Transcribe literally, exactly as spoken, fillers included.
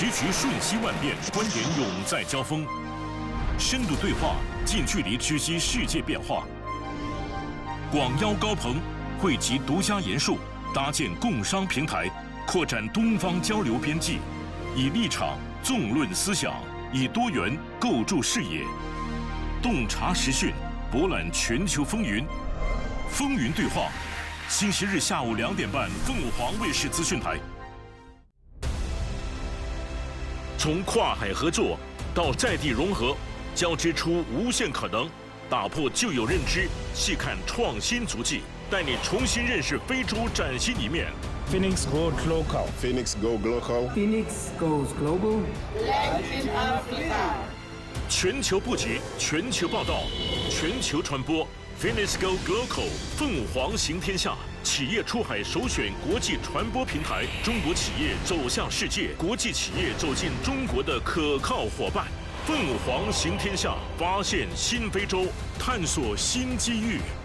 时局瞬息万变，观点永在交锋，深度对话，近距离知悉世界变化。广邀高朋，汇集独家研述，搭建共商平台，扩展东方交流边际，以立场纵论思想，以多元构筑视野，洞察时讯，博览全球风云。风云对话，星期日下午两点半，凤凰卫视资讯台。从跨海合作到在地融合，交织出无限可能。打破旧有认知，细看创新足迹，带你重新认识非洲崭新一面。 Phoenix goes local. Phoenix go global. Phoenix goes global. Latin Africa. 全球布局，全球报道，全球传播。Phoenix go global， 凤凰行天下，企业出海首选国际传播平台，中国企业走向世界，国际企业走进中国的可靠伙伴。凤凰行天下，发现新非洲，探索新机遇。